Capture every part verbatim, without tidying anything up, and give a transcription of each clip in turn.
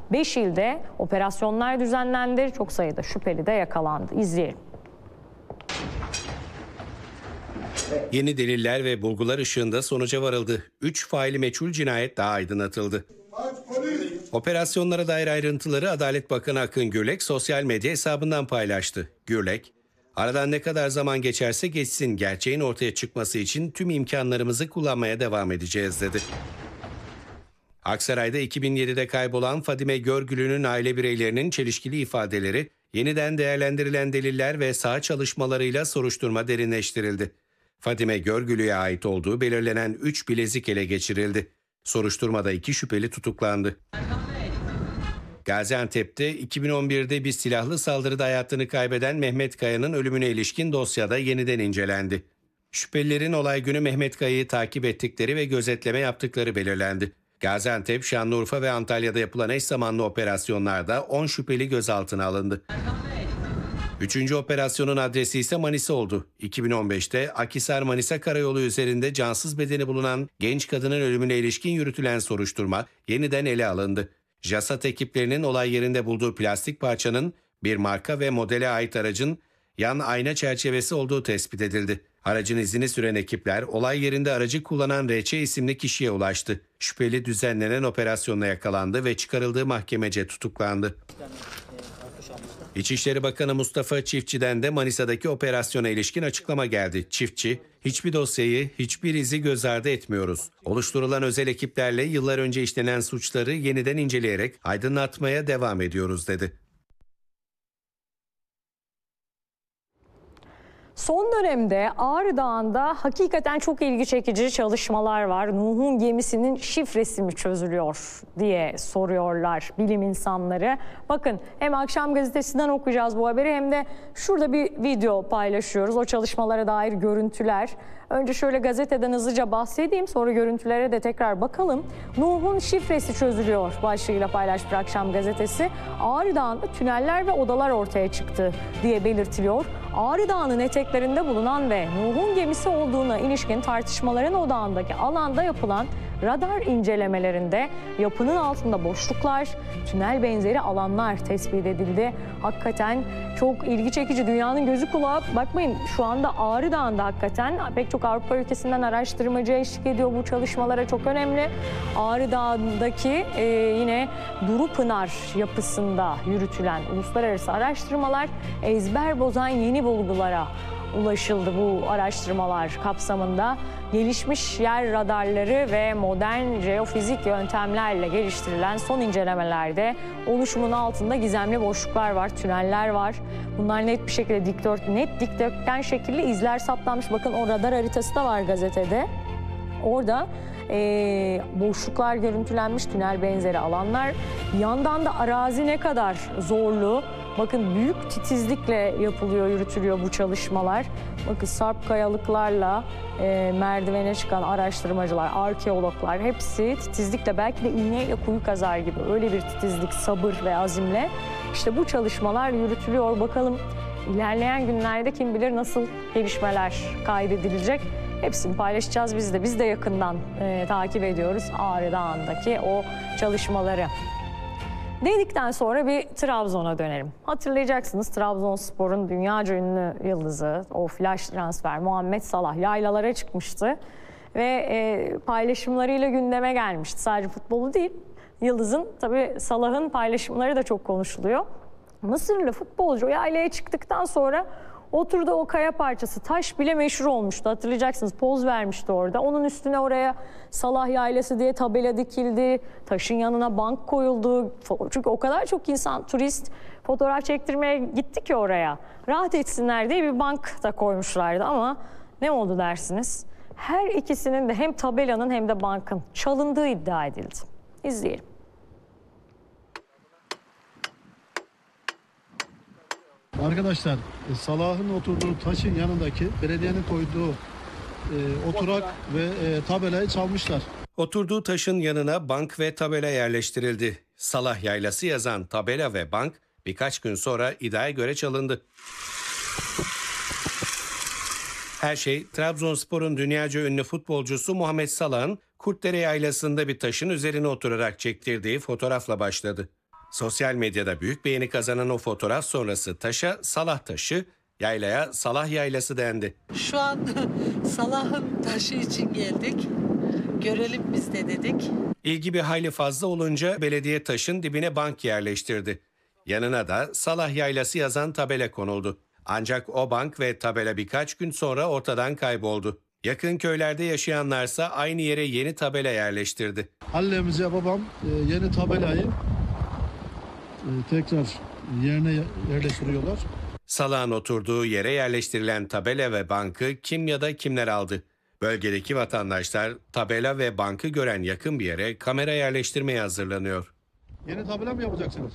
beş ilde operasyonlar düzenlendi. Çok sayıda şüpheli de yakalandı. İzleyelim. Yeni deliller ve bulgular ışığında sonuca varıldı. Üç faili meçhul cinayet daha aydınlatıldı. Operasyonlara dair ayrıntıları Adalet Bakanı Akın Gürlek sosyal medya hesabından paylaştı. Gürlek, "Aradan ne kadar zaman geçerse geçsin, gerçeğin ortaya çıkması için tüm imkanlarımızı kullanmaya devam edeceğiz" dedi. Aksaray'da iki bin yedide kaybolan Fadime Görgülü'nün aile bireylerinin çelişkili ifadeleri, yeniden değerlendirilen deliller ve saha çalışmalarıyla soruşturma derinleştirildi. Fadime Görgülü'ye ait olduğu belirlenen üç bilezik ele geçirildi. Soruşturmada iki şüpheli tutuklandı. Gaziantep'te iki bin on birde bir silahlı saldırıda hayatını kaybeden Mehmet Kaya'nın ölümüne ilişkin dosyada yeniden incelendi. Şüphelilerin olay günü Mehmet Kaya'yı takip ettikleri ve gözetleme yaptıkları belirlendi. Gaziantep, Şanlıurfa ve Antalya'da yapılan eş zamanlı operasyonlarda on şüpheli gözaltına alındı. Üçüncü operasyonun adresi ise Manisa oldu. iki bin on beşte Akhisar-Manisa Karayolu üzerinde cansız bedeni bulunan genç kadının ölümüne ilişkin yürütülen soruşturma yeniden ele alındı. JASAT ekiplerinin olay yerinde bulduğu plastik parçanın bir marka ve modele ait aracın yan ayna çerçevesi olduğu tespit edildi. Aracın izini süren ekipler olay yerinde aracı kullanan R Ç isimli kişiye ulaştı. Şüpheli düzenlenen operasyonla yakalandı ve çıkarıldığı mahkemece tutuklandı. İçişleri Bakanı Mustafa Çiftçi'den de Manisa'daki operasyona ilişkin açıklama geldi. Çiftçi, "Hiçbir dosyayı, hiçbir izi göz ardı etmiyoruz. Oluşturulan özel ekiplerle yıllar önce işlenen suçları yeniden inceleyerek aydınlatmaya devam ediyoruz" dedi. Son dönemde Ağrı Dağı'nda hakikaten çok ilgi çekici çalışmalar var. Nuh'un gemisinin şifresi mi çözülüyor diye soruyorlar bilim insanları. Bakın, hem Akşam Gazetesi'nden okuyacağız bu haberi hem de şurada bir video paylaşıyoruz. O çalışmalara dair görüntüler. Önce şöyle gazeteden hızlıca bahsedeyim, sonra görüntülere de tekrar bakalım. Nuh'un şifresi çözülüyor başlığıyla paylaşmış Akşam Gazetesi. Ağrı Dağı'nda tüneller ve odalar ortaya çıktı diye belirtiliyor. Ağrı Dağı'nın eteklerinde bulunan ve Nuh'un gemisi olduğuna ilişkin tartışmaların odağındaki alanda yapılan radar incelemelerinde yapının altında boşluklar, tünel benzeri alanlar tespit edildi. Hakikaten çok ilgi çekici, dünyanın gözü kulağı. Bakmayın, şu anda Ağrı Dağı'nda hakikaten pek çok Avrupa ülkesinden araştırmacı eşlik ediyor bu çalışmalara, çok önemli. Ağrı Dağı'ndaki e, yine Durupınar yapısında yürütülen uluslararası araştırmalar ezber bozan yeni bulgulara ulaşıldı bu araştırmalar kapsamında. Gelişmiş yer radarları ve modern jeofizik yöntemlerle geliştirilen son incelemelerde oluşumun altında gizemli boşluklar var, tüneller var. Bunlar net bir şekilde dikdört, net dikdörtgen şekilli izler saptanmış. Bakın, o radar haritası da var gazetede. Orada e, boşluklar görüntülenmiş, tünel benzeri alanlar. Bir yandan da arazi ne kadar zorlu. Bakın, büyük titizlikle yapılıyor, yürütülüyor bu çalışmalar. Bakın, sarp kayalıklarla e, merdivene çıkan araştırmacılar, arkeologlar hepsi titizlikle, belki de iğneyle kuyu kazar gibi öyle bir titizlik, sabır ve azimle işte bu çalışmalar yürütülüyor. Bakalım ilerleyen günlerde kim bilir nasıl gelişmeler kaydedilecek. Hepsini paylaşacağız biz de. Biz de yakından e, takip ediyoruz Ağrı Dağı'ndaki o çalışmaları. Dedikten sonra bir Trabzon'a dönelim. Hatırlayacaksınız, Trabzonspor'un dünyaca ünlü yıldızı, o flash transfer Muhammed Salah yaylalara çıkmıştı. Ve e, paylaşımlarıyla gündeme gelmişti. Sadece futbolu değil, yıldızın, tabii Salah'ın paylaşımları da çok konuşuluyor. Mısırlı futbolcu o yaylaya çıktıktan sonra oturduğu o kaya parçası, taş bile meşhur olmuştu. Hatırlayacaksınız, poz vermişti orada. Onun üstüne oraya Salah Yaylası diye tabela dikildi. Taşın yanına bank koyuldu. Çünkü o kadar çok insan, turist fotoğraf çektirmeye gitti ki oraya. Rahat etsinler diye bir bank da koymuşlardı ama ne oldu dersiniz? Her ikisinin de, hem tabelanın hem de bankın çalındığı iddia edildi. İzleyelim. Arkadaşlar, Salah'ın oturduğu taşın yanındaki belediyenin koyduğu e, oturak ve e, tabelayı çalmışlar. Oturduğu taşın yanına bank ve tabela yerleştirildi. Salah Yaylası yazan tabela ve bank birkaç gün sonra iddiaya göre çalındı. Her şey Trabzonspor'un dünyaca ünlü futbolcusu Muhammed Salah'ın Kurtdere Yaylası'nda bir taşın üzerine oturarak çektirdiği fotoğrafla başladı. Sosyal medyada büyük beğeni kazanan o fotoğraf sonrası taşa Salah Taşı, yaylaya Salah Yaylası dendi. Şu an Salah'ın taşı için geldik. Görelim biz de dedik. İlgi bir hayli fazla olunca belediye taşın dibine bank yerleştirdi. Yanına da Salah Yaylası yazan tabela konuldu. Ancak o bank ve tabela birkaç gün sonra ortadan kayboldu. Yakın köylerde yaşayanlarsa aynı yere yeni tabela yerleştirdi. Annemize babam e, yeni tabelayı e, tekrar yerine yerleştiriyorlar. Salah'ın oturduğu yere yerleştirilen tabela ve bankı kim ya da kimler aldı? Bölgedeki vatandaşlar tabela ve bankı gören yakın bir yere kamera yerleştirmeye hazırlanıyor. Yeni tabela mı yapacaksınız?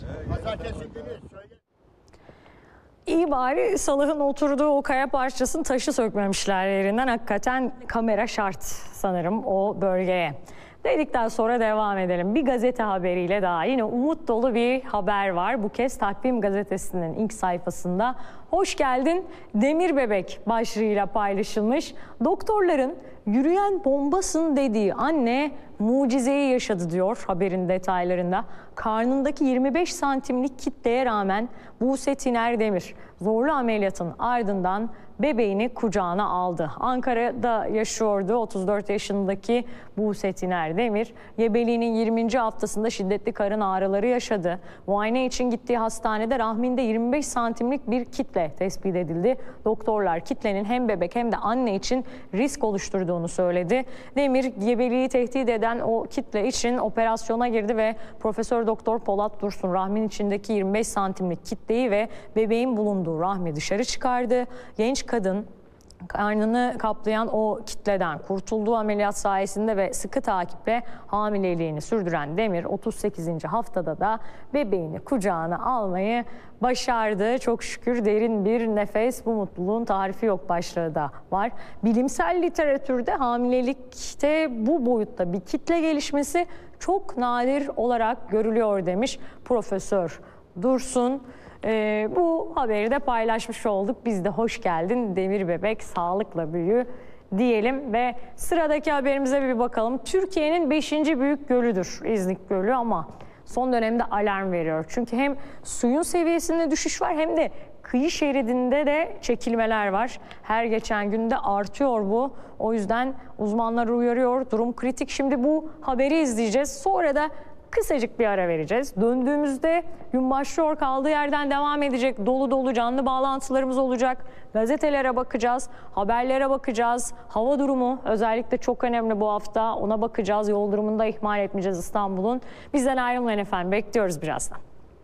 İyi bari Salah'ın oturduğu o kaya parçasının taşı sökmemişler yerinden. Hakikaten kamera şart sanırım o bölgeye. Dedikten sonra devam edelim. Bir gazete haberiyle daha yine umut dolu bir haber var. Bu kez Takvim Gazetesi'nin ilk sayfasında "Hoş geldin Demir Bebek" başlığıyla paylaşılmış. Doktorların yürüyen bombasın dediği anne mucizeyi yaşadı diyor haberin detaylarında. Karnındaki yirmi beş santimlik kitleye rağmen Buse Tiner Demir zorlu ameliyatın ardından bebeğini kucağına aldı. Ankara'da yaşıyordu otuz dört yaşındaki Buse Tiner Demir. Gebeliğinin yirminci haftasında şiddetli karın ağrıları yaşadı. Muayene için gittiği hastanede rahminde yirmi beş santimlik bir kitle tespit edildi. Doktorlar kitlenin hem bebek hem de anne için risk oluşturduğunu söyledi. Demir gebeliği tehdit eden o kitle için operasyona girdi ve Profesör Doktor Polat Dursun rahmin içindeki yirmi beş santimlik kitleyi ve bebeğin bulunduğu rahmi dışarı çıkardı. Genç kadın karnını kaplayan o kitleden kurtulduğu ameliyat sayesinde ve sıkı takiple hamileliğini sürdüren Demir otuz sekizinci haftada da bebeğini kucağına almayı başardı. Çok şükür derin bir nefes, bu mutluluğun tarifi yok başlığı da var. Bilimsel literatürde hamilelikte bu boyutta bir kitle gelişmesi çok nadir olarak görülüyor demiş Profesör Dursun. Ee, bu haberi de paylaşmış olduk. Biz de hoş geldin Demir Bebek, sağlıkla büyü diyelim ve sıradaki haberimize bir bakalım. Türkiye'nin beşinci büyük gölüdür İznik Gölü ama son dönemde alarm veriyor. Çünkü hem suyun seviyesinde düşüş var hem de kıyı şeridinde de çekilmeler var. Her geçen günde artıyor bu. O yüzden uzmanlar uyarıyor. Durum kritik. Şimdi bu haberi izleyeceğiz. Sonra da kısacık bir ara vereceğiz. Döndüğümüzde gün başlıyor, kaldığı yerden devam edecek. Dolu dolu canlı bağlantılarımız olacak. Gazetelere bakacağız, haberlere bakacağız. Hava durumu özellikle çok önemli bu hafta. Ona bakacağız. Yol durumunu da ihmal etmeyeceğiz İstanbul'un. Bizden ayrılmayın efendim. Bekliyoruz birazdan.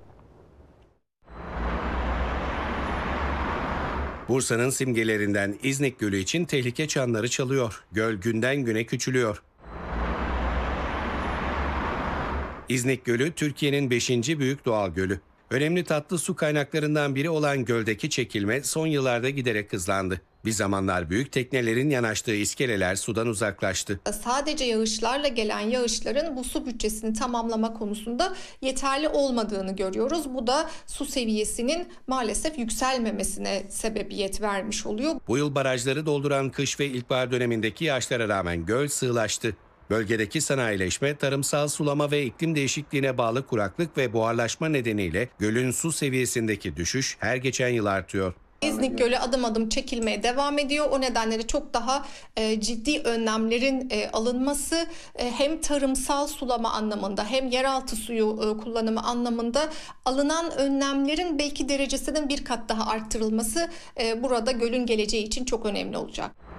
Bursa'nın simgelerinden İznik Gölü için tehlike çanları çalıyor. Göl günden güne küçülüyor. İznik Gölü Türkiye'nin beşinci büyük doğal gölü. Önemli tatlı su kaynaklarından biri olan göldeki çekilme son yıllarda giderek hızlandı. Bir zamanlar büyük teknelerin yanaştığı iskeleler sudan uzaklaştı. Sadece yağışlarla gelen yağışların bu su bütçesini tamamlama konusunda yeterli olmadığını görüyoruz. Bu da su seviyesinin maalesef yükselmemesine sebebiyet vermiş oluyor. Bu yıl barajları dolduran kış ve ilkbahar dönemindeki yağışlara rağmen göl sığlaştı. Bölgedeki sanayileşme, tarımsal sulama ve iklim değişikliğine bağlı kuraklık ve buharlaşma nedeniyle gölün su seviyesindeki düşüş her geçen yıl artıyor. İznik Gölü adım adım çekilmeye devam ediyor. O nedenle de çok daha e, ciddi önlemlerin e, alınması e, hem tarımsal sulama anlamında hem yeraltı suyu e, kullanımı anlamında alınan önlemlerin belki derecesinin bir kat daha arttırılması e, burada gölün geleceği için çok önemli olacak.